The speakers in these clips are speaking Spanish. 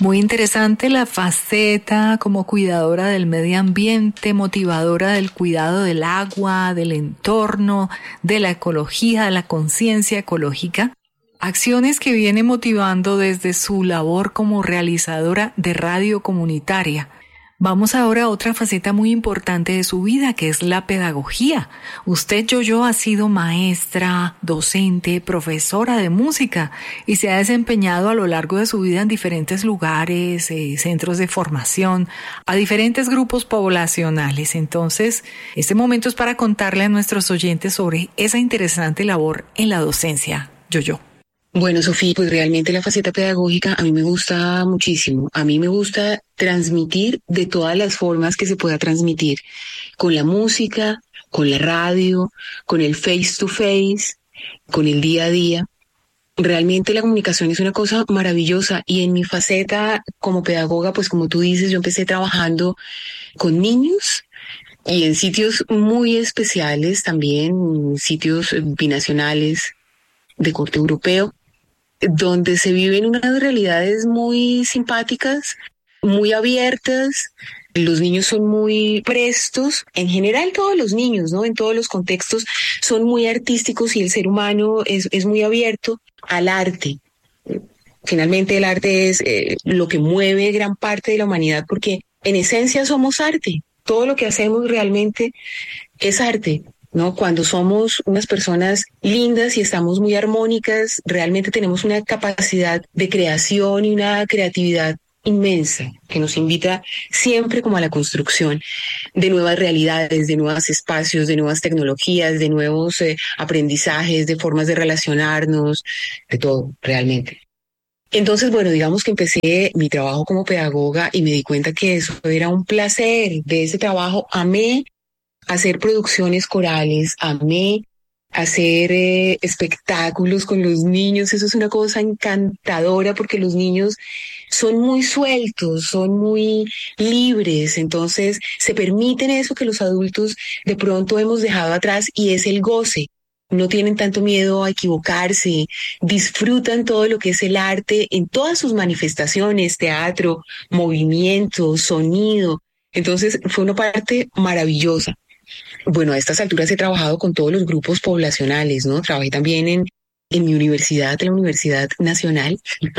Muy interesante la faceta como cuidadora del medio ambiente, motivadora del cuidado del agua, del entorno, de la ecología, de la conciencia ecológica. Acciones que viene motivando desde su labor como realizadora de radio comunitaria. Vamos ahora a otra faceta muy importante de su vida, que es la pedagogía. Usted, Yoyo, ha sido maestra, docente, profesora de música y se ha desempeñado a lo largo de su vida en diferentes lugares, centros de formación, a diferentes grupos poblacionales. Entonces, este momento es para contarle a nuestros oyentes sobre esa interesante labor en la docencia. Yoyo. Bueno, Sofía, pues realmente la faceta pedagógica a mí me gusta muchísimo. A mí me gusta transmitir de todas las formas que se pueda transmitir, con la música, con la radio, con el face to face, con el día a día. Realmente la comunicación es una cosa maravillosa y en mi faceta como pedagoga, pues como tú dices, yo empecé trabajando con niños y en sitios muy especiales también, sitios binacionales de corte europeo, donde se viven unas realidades muy simpáticas, muy abiertas. Los niños son muy prestos, en general todos los niños, ¿no? En todos los contextos son muy artísticos y el ser humano es muy abierto al arte. Finalmente el arte es lo que mueve gran parte de la humanidad porque en esencia somos arte. Todo lo que hacemos realmente es arte, ¿no? Cuando somos unas personas lindas y estamos muy armónicas, realmente tenemos una capacidad de creación y una creatividad inmensa que nos invita siempre como a la construcción de nuevas realidades, de nuevos espacios, de nuevas tecnologías, de nuevos aprendizajes, de formas de relacionarnos, de todo realmente. Entonces, bueno, digamos que empecé mi trabajo como pedagoga y me di cuenta que eso era un placer. De ese trabajo amé hacer producciones corales, amé hacer espectáculos con los niños. Eso es una cosa encantadora porque los niños son muy sueltos, son muy libres, entonces se permiten eso que los adultos de pronto hemos dejado atrás y es el goce. No tienen tanto miedo a equivocarse, disfrutan todo lo que es el arte en todas sus manifestaciones, teatro, movimiento, sonido. Entonces fue una parte maravillosa. Bueno, a estas alturas he trabajado con todos los grupos poblacionales, ¿no? Trabajé también en mi universidad, la Universidad Nacional,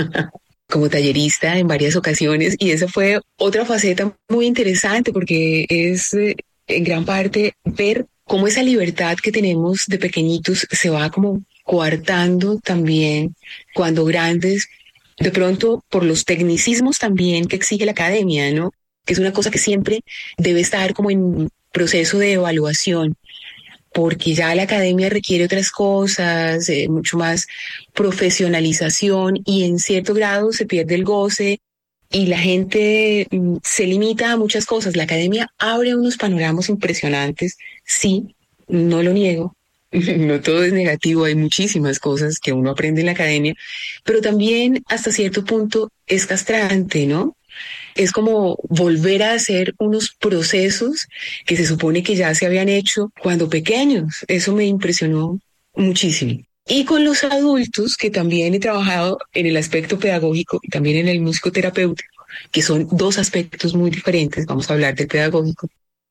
como tallerista en varias ocasiones, y esa fue otra faceta muy interesante porque es en gran parte ver cómo esa libertad que tenemos de pequeñitos se va como coartando también cuando grandes, de pronto por los tecnicismos también que exige la academia, ¿no? Que es una cosa que siempre debe estar como en proceso de evaluación, porque ya la academia requiere otras cosas, mucho más profesionalización y en cierto grado se pierde el goce y la gente se limita a muchas cosas. La academia abre unos panoramas impresionantes, sí, no lo niego. No todo es negativo, hay muchísimas cosas que uno aprende en la academia, pero también hasta cierto punto es castrante, ¿no? Es como volver a hacer unos procesos que se supone que ya se habían hecho cuando pequeños. Eso me impresionó muchísimo. Y con los adultos, que también he trabajado en el aspecto pedagógico y también en el musicoterapéutico, que son dos aspectos muy diferentes, vamos a hablar del pedagógico.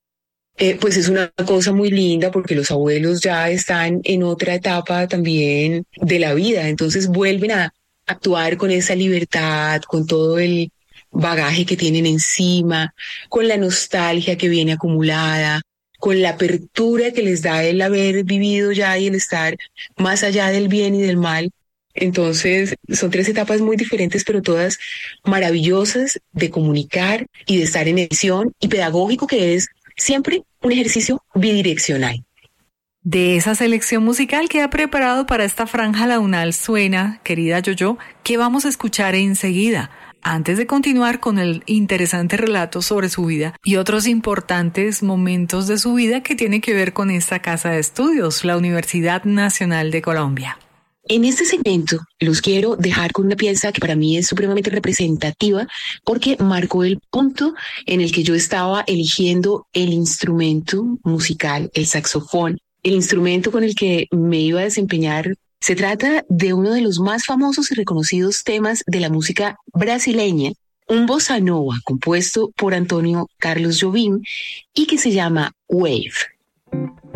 Pues es una cosa muy linda porque los abuelos ya están en otra etapa también de la vida, entonces vuelven a actuar con esa libertad, con todo el bagaje que tienen encima, con la nostalgia que viene acumulada, con la apertura que les da el haber vivido ya y el estar más allá del bien y del mal. Entonces, son tres etapas muy diferentes, pero todas maravillosas de comunicar y de estar en edición y pedagógico, que es siempre un ejercicio bidireccional. De esa selección musical que ha preparado para esta franja La UNAL Suena, querida Yoyo, ¿qué vamos a escuchar enseguida? Antes de continuar con el interesante relato sobre su vida y otros importantes momentos de su vida que tiene que ver con esta casa de estudios, la Universidad Nacional de Colombia. En este segmento los quiero dejar con una pieza que para mí es supremamente representativa porque marcó el punto en el que yo estaba eligiendo el instrumento musical, el saxofón, el instrumento con el que me iba a desempeñar. Se trata de uno de los más famosos y reconocidos temas de la música brasileña, un bossa nova compuesto por Antonio Carlos Jobim y que se llama Wave.